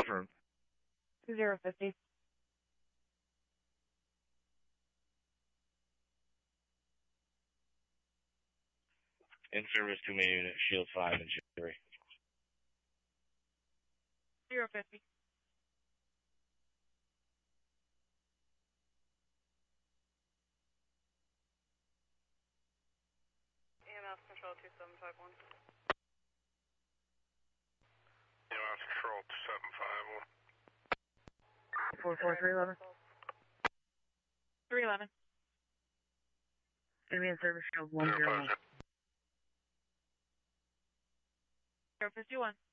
Affirm. 2050. In service to main unit, Shield 5 and Shield 3. 050. EMS Control 2751. EMS Control 2751. 44311. 311. Enemy in service, Shield 101. 050. 051.